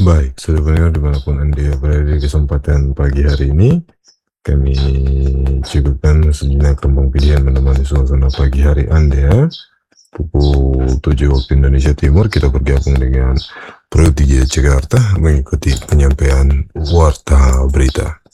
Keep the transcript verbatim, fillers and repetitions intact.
Baik, saudara pendengar dimanapun Anda berada di kesempatan pagi hari ini, kami cukupkan sejenak kembang pilihan menemani suasana pagi hari Anda. Pukul tujuh waktu Indonesia Timur kita bergabung dengan Pro tiga Jakarta mengikuti penyampaian Warta Berita.